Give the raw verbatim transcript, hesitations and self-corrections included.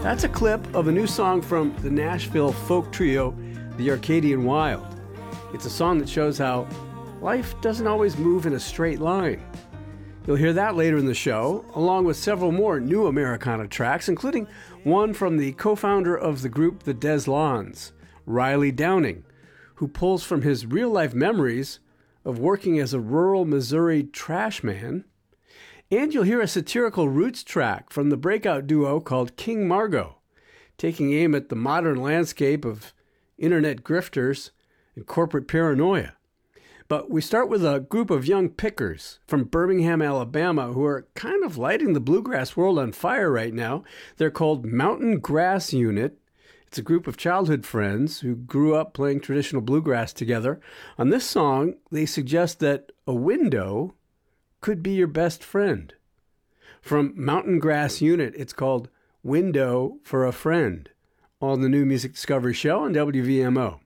That's a clip of a new song from the Nashville folk trio, the Arcadian Wild. It's a song that shows how life doesn't always move in a straight line. You'll hear that later in the show, along with several more new Americana tracks, including one from the co-founder of the group The Des Lawns, Riley Downing, who pulls from his real-life memories of working as a rural Missouri trash man. And you'll hear a satirical roots track from the breakout duo called King Margo, taking aim at the modern landscape of internet grifters and corporate paranoia. But we start with a group of young pickers from Birmingham, Alabama, who are kind of lighting the bluegrass world on fire right now. They're called Mountain Grass Unit. It's a group of childhood friends who grew up playing traditional bluegrass together. On this song, they suggest that a window could be your best friend. From Mountain Grass Unit, it's called Window for a Friend, on the New Music Discovery Show on W V M O.